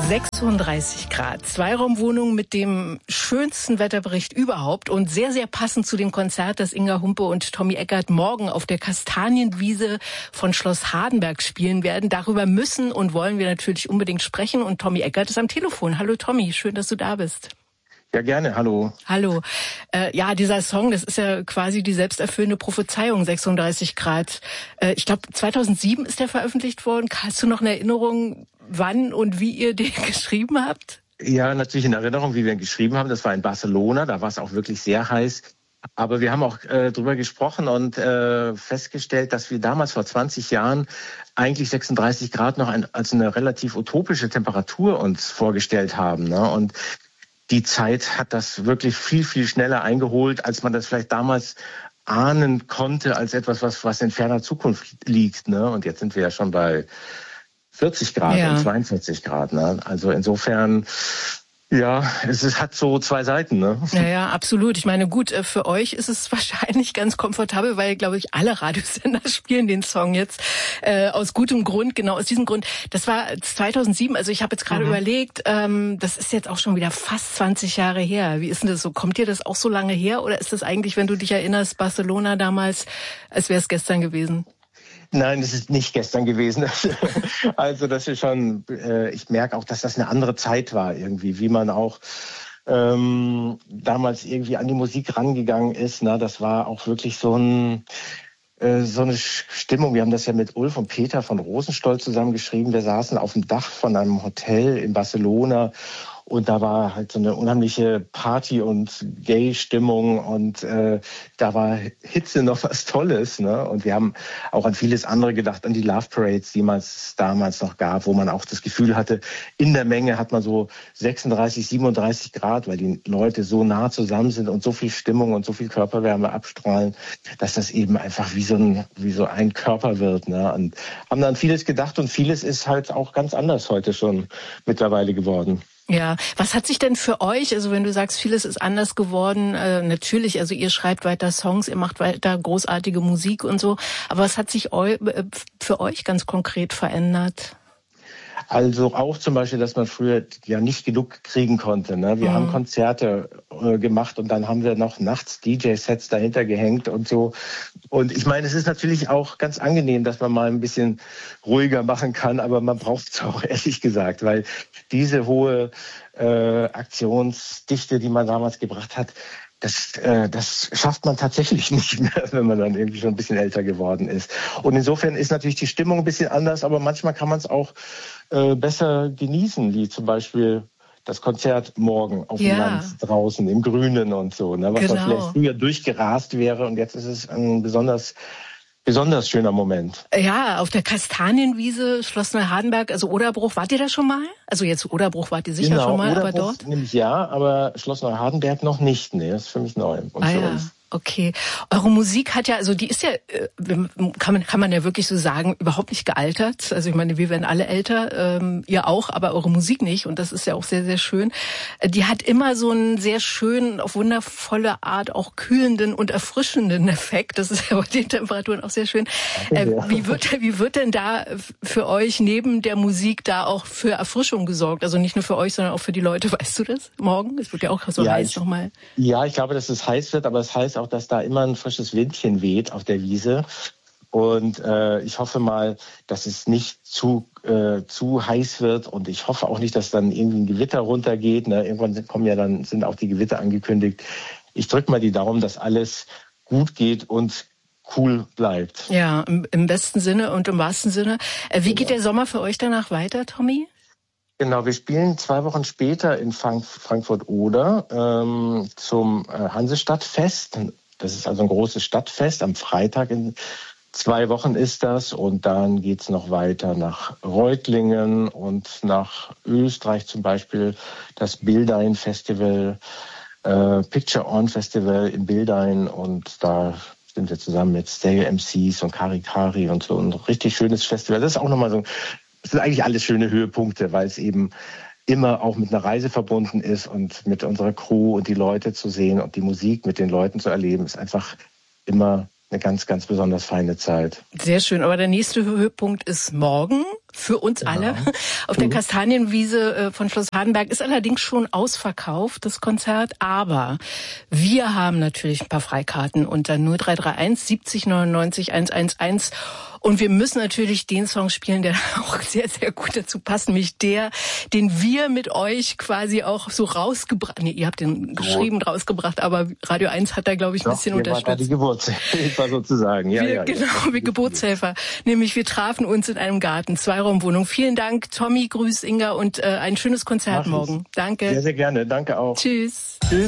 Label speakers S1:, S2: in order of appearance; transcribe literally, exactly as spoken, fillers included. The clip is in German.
S1: sechsunddreißig Grad, Zweiraumwohnung mit dem schönsten Wetterbericht überhaupt und sehr, sehr passend zu dem Konzert, das Inga Humpe und Tommy Eckert morgen auf der Kastanienwiese von Schloss Hardenberg spielen werden. Darüber müssen und wollen wir natürlich unbedingt sprechen und Tommy Eckert ist am Telefon. Hallo Tommy, schön, dass du da bist.
S2: Ja, gerne. Hallo.
S1: Hallo. Äh, ja, dieser Song, das ist ja quasi die selbsterfüllende Prophezeiung, sechsunddreißig Grad. Äh, ich glaube, zweitausendsieben ist der veröffentlicht worden. Hast du noch eine Erinnerung, wann und wie ihr den geschrieben habt?
S2: Ja, natürlich in Erinnerung, wie wir ihn geschrieben haben. Das war in Barcelona, da war es auch wirklich sehr heiß. Aber wir haben auch äh, drüber gesprochen und äh, festgestellt, dass wir damals vor zwanzig Jahren eigentlich sechsunddreißig Grad noch ein, als eine relativ utopische Temperatur uns vorgestellt haben, ne? Und die Zeit hat das wirklich viel, viel schneller eingeholt, als man das vielleicht damals ahnen konnte, als etwas, was, was in ferner Zukunft liegt, ne? Und jetzt sind wir ja schon bei vierzig Grad ja. und zweiundvierzig Grad, ne? Also insofern, ja, es ist, hat so zwei Seiten, ne?
S1: Ja, ja, absolut. Ich meine, gut, für euch ist es wahrscheinlich ganz komfortabel, weil, glaube ich, alle Radiosender spielen den Song jetzt äh, aus gutem Grund, genau aus diesem Grund. Das war zweitausendsieben, also ich habe jetzt gerade mhm. überlegt, ähm, das ist jetzt auch schon wieder fast zwanzig Jahre her. Wie ist denn das so? Kommt dir das auch so lange her oder ist das eigentlich, wenn du dich erinnerst, Barcelona damals, als wäre es gestern gewesen?
S2: Nein, das ist nicht gestern gewesen. Also das ist schon, äh, ich merke auch, dass das eine andere Zeit war irgendwie, wie man auch ähm, damals irgendwie an die Musik rangegangen ist. Na, das war auch wirklich so ein äh, so eine Stimmung. Wir haben das ja mit Ulf und Peter von Rosenstolz zusammengeschrieben. Wir saßen auf dem Dach von einem Hotel in Barcelona. Und da war halt so eine unheimliche Party- und Gay-Stimmung und äh, da war Hitze noch was Tolles, ne? Und wir haben auch an vieles andere gedacht, an die Love Parades, die es damals noch gab, wo man auch das Gefühl hatte, in der Menge hat man so sechsunddreißig, siebenunddreißig Grad, weil die Leute so nah zusammen sind und so viel Stimmung und so viel Körperwärme abstrahlen, dass das eben einfach wie so ein, wie so ein Körper wird, ne? Und haben dann vieles gedacht und vieles ist halt auch ganz anders heute schon mittlerweile geworden.
S1: Ja, was hat sich denn für euch, also wenn du sagst, vieles ist anders geworden, äh, natürlich, also ihr schreibt weiter Songs, ihr macht weiter großartige Musik und so, aber was hat sich eu, äh, für euch ganz konkret verändert?
S2: Also auch zum Beispiel, dass man früher ja nicht genug kriegen konnte, ne? Wir mhm. haben Konzerte äh, gemacht und dann haben wir noch nachts D J-Sets dahinter gehängt und so. Und ich meine, es ist natürlich auch ganz angenehm, dass man mal ein bisschen ruhiger machen kann, aber man braucht es auch, ehrlich gesagt, weil diese hohe äh, Aktionsdichte, die man damals gebracht hat, Das, äh, das schafft man tatsächlich nicht mehr, wenn man dann irgendwie schon ein bisschen älter geworden ist. Und insofern ist natürlich die Stimmung ein bisschen anders, aber manchmal kann man es auch äh, besser genießen, wie zum Beispiel das Konzert morgen auf dem
S1: ja.
S2: Land draußen im Grünen und so, ne, was
S1: genau.
S2: dann vielleicht früher durchgerast wäre und jetzt ist es ein besonders Besonders schöner Moment.
S1: Ja, auf der Kastanienwiese, Schloss Neuhardenberg, also Oderbruch, wart ihr da schon mal? Also jetzt Oderbruch wart ihr sicher
S2: genau,
S1: schon mal,
S2: Oderbruch
S1: aber dort?
S2: Nämlich ja, aber Schloss Neuhardenberg noch nicht. Nee, das ist für mich neu und
S1: ah,
S2: für
S1: ja.
S2: uns.
S1: Okay. Eure Musik hat ja, also die ist ja, kann man, kann man ja wirklich so sagen, überhaupt nicht gealtert. Also ich meine, wir werden alle älter, ähm, ihr auch, aber eure Musik nicht. Und das ist ja auch sehr, sehr schön. Die hat immer so einen sehr schönen, auf wundervolle Art auch kühlenden und erfrischenden Effekt. Das ist ja bei den Temperaturen auch sehr schön. Äh, ja. Wie wird, wie wird denn da für euch neben der Musik da auch für Erfrischung gesorgt? Also nicht nur für euch, sondern auch für die Leute. Weißt du das? Morgen? Es wird ja auch so
S2: ja,
S1: heiß
S2: ich,
S1: nochmal.
S2: Ja, ich glaube, dass es heiß wird, aber es heißt auch, dass da immer ein frisches Windchen weht auf der Wiese. Und äh, ich hoffe mal, dass es nicht zu äh, zu heiß wird. Und ich hoffe auch nicht, dass dann irgendwie ein Gewitter runtergeht. Ne? Irgendwann kommen ja dann, sind auch die Gewitter angekündigt. Ich drücke mal die Daumen, dass alles gut geht und cool bleibt.
S1: Ja, im, im besten Sinne und im wahrsten Sinne. Äh, wie geht der Sommer für euch danach weiter, Tommy?
S2: Genau, wir spielen zwei Wochen später in Frank- Frankfurt-Oder ähm, zum äh, Hansestadtfest. Das ist also ein großes Stadtfest. Am Freitag in zwei Wochen ist das. Und dann geht's noch weiter nach Reutlingen und nach Österreich zum Beispiel. Das Bildein Festival, äh, Picture On Festival in Bildein. Und da sind wir zusammen mit Stereo M Cs und Kari Kari und so. Ein richtig schönes Festival. Das ist auch nochmal so, das sind eigentlich alles schöne Höhepunkte, weil es eben immer auch mit einer Reise verbunden ist und mit unserer Crew und die Leute zu sehen und die Musik mit den Leuten zu erleben, ist einfach immer eine ganz, ganz besonders feine Zeit.
S1: Sehr schön. Aber der nächste Höhepunkt ist morgen. Für uns
S2: Genau.
S1: alle. Auf der Kastanienwiese von Schloss Hardenberg ist allerdings schon ausverkauft, das Konzert. Aber wir haben natürlich ein paar Freikarten unter null drei drei eins siebzig neunundneunzig hundertelf. Und wir müssen natürlich den Song spielen, der auch sehr, sehr gut dazu passt, nämlich der, den wir mit euch quasi auch so rausgebracht, nee, ihr habt den geschrieben, oh. rausgebracht, aber Radio eins hat da, glaube ich, ein Doch, bisschen unterstützt.
S2: War die Geburtshelfer sozusagen. Ja,
S1: wir,
S2: ja,
S1: genau, ja. wir Geburtshelfer. Nämlich wir trafen uns in einem Garten, Zweiraumwohnung. Vielen Dank, Tommy, grüß Inga und äh, ein schönes Konzert morgen. Danke.
S2: Sehr, sehr gerne. Danke auch.
S1: Tschüss.
S2: Tschüss.